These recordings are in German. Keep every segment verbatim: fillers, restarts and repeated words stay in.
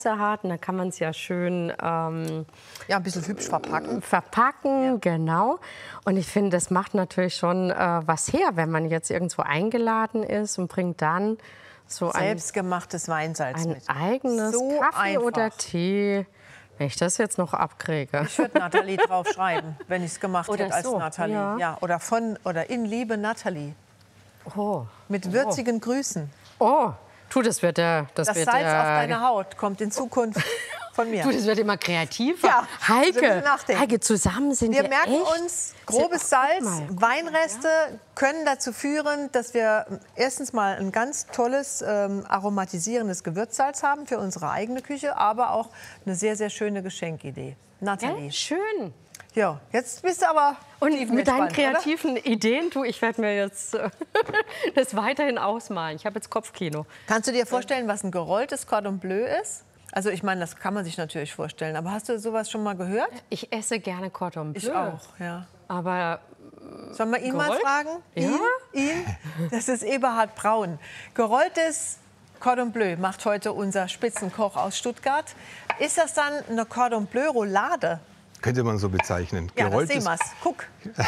hat. Und dann kann man es ja schön ähm, ja, ein bisschen hübsch verpacken. Verpacken, Ja. genau. Und ich finde, das macht natürlich schon äh, was her, wenn man jetzt irgendwo eingeladen ist und bringt dann so ein selbstgemachtes Weinsalz ein mit. eigenes So Kaffee einfach. oder Tee. Wenn ich das jetzt noch abkriege. Ich würde Nathalie drauf schreiben, wenn ich es gemacht Oder hätte als so, Nathalie. ja. Ja, oder von oder in Liebe Nathalie. Oh. Mit würzigen Grüßen. Oh, tu, das wird der. Das, Das wird Salz der, auf deine Haut kommt in Zukunft von mir. Du, das wird immer kreativer. Ja, so ein Heike, bisschen nachdenken. Heike, zusammen sind wir Wir merken echt. uns, grobes Guck Salz, mal, guck mal, Weinreste können dazu führen, dass wir erstens mal ein ganz tolles ähm, aromatisierendes Gewürzsalz haben für unsere eigene Küche, aber auch eine sehr, sehr schöne Geschenkidee. Nathalie. Ja, schön. Ja, jetzt bist du aber Und mit deinen tiefenentspannt, kreativen Ideen, du, ich werde mir jetzt äh, das weiterhin ausmalen. Ich habe jetzt Kopfkino. Kannst du dir vorstellen, was ein gerolltes Cordon Bleu ist? Also ich meine, das kann man sich natürlich vorstellen. Aber hast du sowas schon mal gehört? Ich esse gerne Cordon Bleu. Ich auch, ja. Aber Sollen wir ihn mal gerollt? fragen? Ja. Ihn? Ihn? Das ist Eberhard Braun. Gerolltes Cordon Bleu macht heute unser Spitzenkoch aus Stuttgart. Ist das dann eine Cordon Bleu Roulade? Könnte man so bezeichnen. Ja, das Gerolltes- sehen wir's. Guck.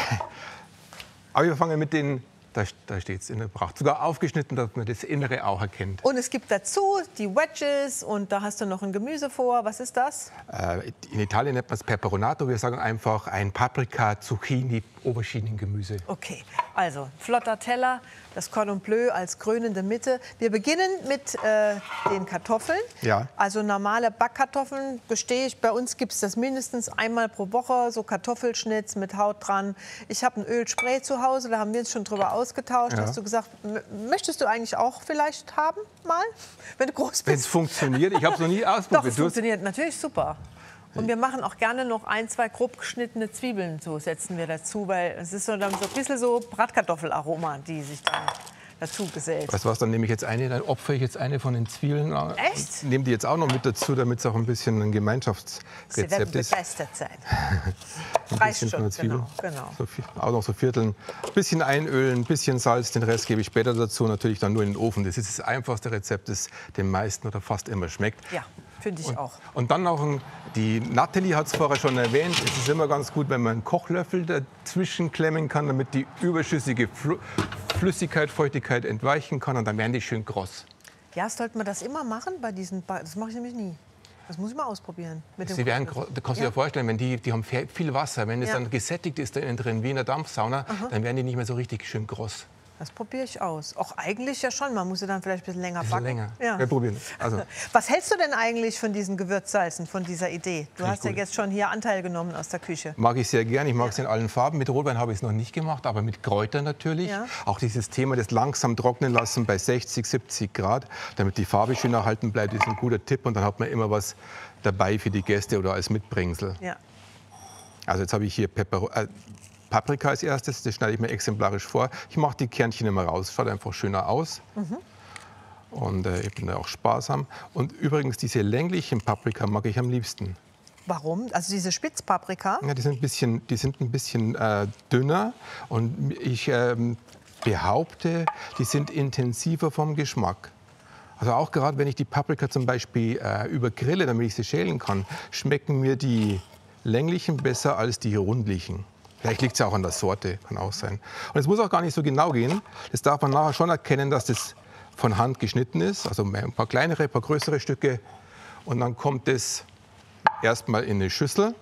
Aber wir fangen mit den, da, da steht es in der Pracht, sogar aufgeschnitten, dass man das Innere auch erkennt. Und es gibt dazu die Wedges und da hast du noch ein Gemüse vor. Was ist das? Äh, in Italien nennt man es Peperonato. Wir sagen einfach ein Paprika, Zucchini, Auberginengemüse. Okay, also flotter Teller, das Cordon Bleu als krönende Mitte. Wir beginnen mit äh, den Kartoffeln. Ja. Also normale Backkartoffeln, gestehe ich, bei uns gibt es das mindestens einmal pro Woche, so Kartoffelschnitz mit Haut dran. Ich habe ein Ölspray zu Hause, da haben wir uns schon drüber ausgetauscht. Ja. Hast du gesagt, m- möchtest du eigentlich auch vielleicht haben, mal, wenn du groß Wenn es bist? funktioniert, ich habe es noch nie Doch, ausprobiert. es Du hast- funktioniert natürlich super. Und wir machen auch gerne noch ein, zwei grob geschnittene Zwiebeln, so setzen wir dazu, weil es ist so, dann so ein bisschen so Bratkartoffelaroma, die sich dann dazu gesellt. Weißt du was, dann nehme ich jetzt eine, dann opfere ich jetzt eine von den Zwiebeln. Echt? Und nehme die jetzt auch noch mit dazu, damit es auch ein bisschen ein Sie werden Gemeinschaftsrezept ist. begeistert sein. Ein Reicht bisschen schon, von der Zwiebel. genau, genau. So viel, auch noch so Vierteln. Ein bisschen einölen, ein bisschen Salz, den Rest gebe ich später dazu. Natürlich dann nur in den Ofen. Das ist das einfachste Rezept, das den meisten oder fast immer schmeckt. Ja, finde ich auch. Und dann noch, ein, die Nathalie hat es vorher schon erwähnt, es ist immer ganz gut, wenn man einen Kochlöffel dazwischen klemmen kann, damit die überschüssige Fl Flüssigkeit, Feuchtigkeit entweichen kann und dann werden die schön kross. Ja, sollte man das immer machen bei diesen, ba das mache ich nämlich nie. Das muss ich mal ausprobieren. Mit dem Sie werden, Kochlöffel. da kannst du Ja. dir vorstellen, wenn die, die haben fe- viel Wasser, wenn es Ja. dann gesättigt ist da innen drin, wie in der Dampfsauna, dann werden die nicht mehr so richtig schön kross. Das probiere ich aus. Auch eigentlich ja schon. Man muss sie dann vielleicht ein bisschen länger Bisschen backen. länger. Ja. Wir probieren. Also, Was hältst du denn eigentlich von diesen Gewürzsalzen, von dieser Idee? Du Finde ich hast ja gut. jetzt schon hier Anteil genommen aus der Küche. mag ich sehr gern. Ich mag es in allen Farben. Mit Rotwein habe ich es noch nicht gemacht, aber mit Kräutern natürlich. Ja. Auch dieses Thema des langsam trocknen lassen bei sechzig, siebzig Grad, damit die Farbe schön erhalten bleibt, ist ein guter Tipp. Und dann hat man immer was dabei für die Gäste oder als Mitbringsel. Ja. Also jetzt habe ich hier Pepper, äh, Paprika als erstes, das schneide ich mir exemplarisch vor. Ich mache die Kernchen immer raus, schaut einfach schöner aus. Mhm. Und äh, ich bin da auch sparsam. Und übrigens, diese länglichen Paprika mag ich am liebsten. Warum? Also diese Spitzpaprika? Ja, die sind ein bisschen, die sind ein bisschen äh, dünner und ich ähm, behaupte, die sind intensiver vom Geschmack. Also auch gerade wenn ich die Paprika zum Beispiel äh, übergrille, damit ich sie schälen kann, schmecken mir die länglichen besser als die rundlichen. Vielleicht liegt es ja auch an der Sorte, kann auch sein. Und es muss auch gar nicht so genau gehen. Das darf man nachher schon erkennen, dass das von Hand geschnitten ist. Also ein paar kleinere, ein paar größere Stücke. Und dann kommt es erstmal in eine Schüssel.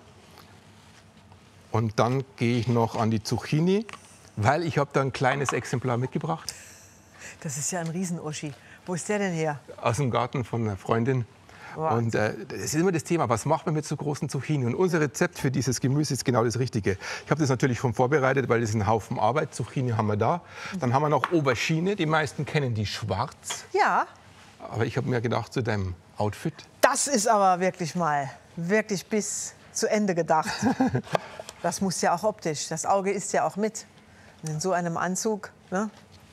Und dann gehe ich noch an die Zucchini, weil ich habe da ein kleines Exemplar mitgebracht Das ist ja ein Riesen-Uschi. Wo ist der denn her? aus dem Garten von einer Freundin. Wahnsinn. Und äh, das ist immer das Thema, was macht man mit so großen Zucchini? Und unser Rezept für dieses Gemüse ist genau das Richtige. Ich habe das natürlich schon vorbereitet, weil das ist ein Haufen Arbeit. Zucchini haben wir da. Dann haben wir noch Aubergine. Die meisten kennen die schwarz. Ja, Aber ich habe mir gedacht, zu deinem Outfit, das ist aber wirklich mal, wirklich bis zu Ende gedacht. Das muss ja auch optisch, das Auge isst ja auch mit. Und in so einem Anzug, ne,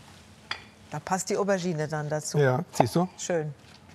da passt die Aubergine dann dazu. ja, siehst du? Schön.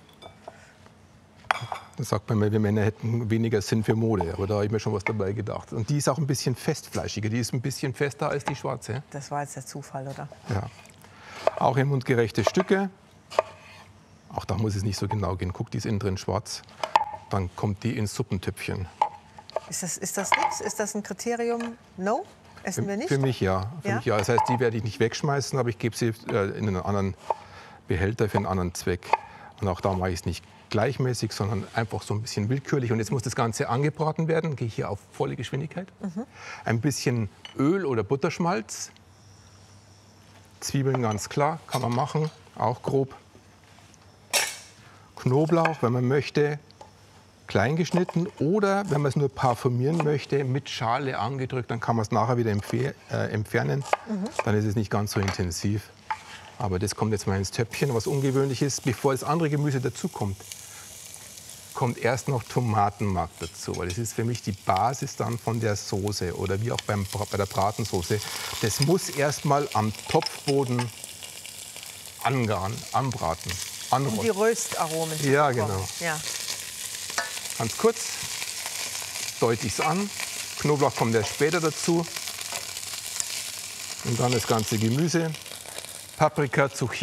Das sagt man mal, wir Männer hätten weniger Sinn für Mode. Aber da habe ich mir schon was dabei gedacht. Und die ist auch ein bisschen festfleischiger. Die ist ein bisschen fester als die schwarze. Das war jetzt der Zufall, oder? Ja. Auch in mundgerechte Stücke. Auch da muss es nicht so genau gehen. Guck, die ist innen drin schwarz. dann kommt die ins Suppentöpfchen. Ist das, ist das nichts? Ist das ein Kriterium? No? Essen wir nicht? Für mich ja. Für Ja? mich ja. Das heißt, die werde ich nicht wegschmeißen, aber ich gebe sie äh, in einen anderen Behälter für einen anderen Zweck. Und auch da mache ich es nicht gleichmäßig, sondern einfach so ein bisschen willkürlich. Und jetzt muss das Ganze angebraten werden. Gehe ich hier auf volle Geschwindigkeit. Mhm. Ein bisschen Öl oder Butterschmalz. Zwiebeln ganz klar, kann man machen, auch grob. Knoblauch, wenn man möchte, klein geschnitten. Oder wenn man es nur parfümieren möchte, mit Schale angedrückt, dann kann man es nachher wieder empfe- äh, entfernen. Mhm. Dann ist es nicht ganz so intensiv. Aber das kommt jetzt mal ins Töpfchen, was ungewöhnlich ist. Bevor das andere Gemüse dazukommt, kommt erst noch Tomatenmark dazu. Weil das ist für mich die Basis dann von der Soße oder wie auch beim, bei der Bratensoße. Das muss erst mal am Topfboden angaren, anbraten, anrollen. Um die Röstaromen zu Ja, bekommen. genau. Ja. Ganz kurz deute ich es an. Knoblauch kommt erst später dazu. Und dann das ganze Gemüse. Paprika, Zucchini.